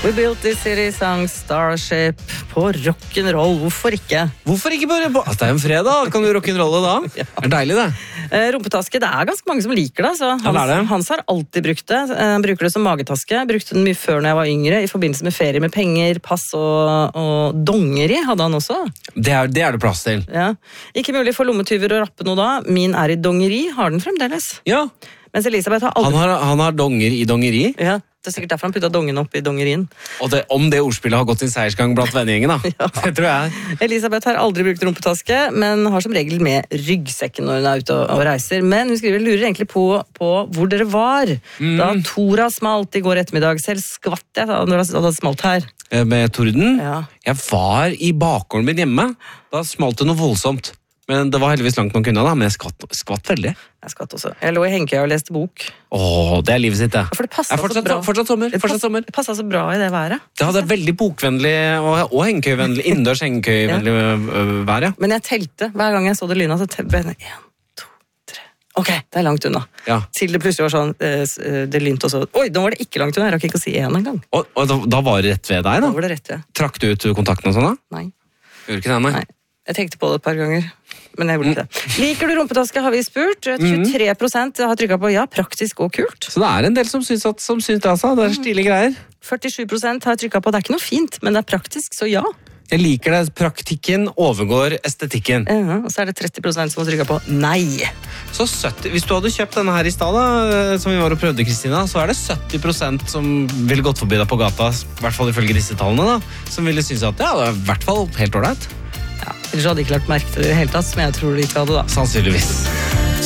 We built this city, sang Starship på rock'n'roll. Hvorfor ikke? Hvorfor ikke bare? Altså, det er jo en fredag, kan du rock'n'rolle da? Det er deilig det. Rumpetaske, det er ganske mange som liker det. Så Hans har alltid brukt det. Han bruker det som magetaske. Brukte den mye før når jeg var yngre, i forbindelse med ferie med penger, pass og dongeri hadde han også. Det er det plass til. Ja. Ikke mulig for lommetyver å rappe noe da. Min er i dongeri, har den fremdeles. Ja. Mens Elisabeth har aldri... Han har donger i dongeri? Ja. Det er sikkert derfor han puttet dongen opp i dongerien. Og om det ordspillet har gått sin seiersgang blant vennegjengen, da. Ja. Det tror jeg. Elisabeth har aldri brukt rumpetaske, men har som regel med ryggsekken når hun er ute og reiser. Men hun lurer egentlig på hvor dere var. Da Tora smalt i går ettermiddag. Selv skvatt jeg da det hadde smalt her. Med torden? Ja. Jeg var i bakgården min hjemme. Da smalt det noe voldsomt. Men det var heldigvis langt nok unna da, men jeg skvatt veldig. Jeg skvatt også. Jeg lå i hengekøya og leste bok. Det er livet sitt, det. For det passet så bra. Fortsatt sommer. Det passet så bra i det været. Det hadde veldig bokvennlig og hengekøyvennlig, innendørs hengekøyvennlig vær, ja. Men jeg telte, hver gang jeg så det lyna, så telte jeg 1, 2, 3. Ok, det er langt unna. Ja. Til det plutselig var sånn, det lynte også. Oi, nå var det ikke langt unna, jeg rakk ikke å si 1 engang. Og da var det rett ved deg, da? Da var det rett ved. Trakk du ut kontakten og sånn da? Nei. Gjorde ikke det, nei? Jeg tenkte på det et par ganger, men jeg gjorde ikke det. Liker du rumpetaske, har vi spurt. 23% har trykket på ja, praktisk og kult. Så det er en del som syns det, altså. Det er stilige greier. 47% har trykket på det er ikke noe fint, men det er praktisk, så ja. Jeg liker det. Praktikken overgår estetikken. Og så er det 30% som har trykket på nei. Så 70, hvis du hadde kjøpt denne her i stad, da, som vi var og prøvde, Kristina, så er det 70% som ville gått forbi deg på gata, i hvert fall ifølge disse tallene, da, som ville synes at ja, det er i hvert fall helt ordentlig. Ja, ellers hadde jeg ikke lagt merke til det i det hele tatt, som jeg tror de ikke hadde da. Sannsynligvis.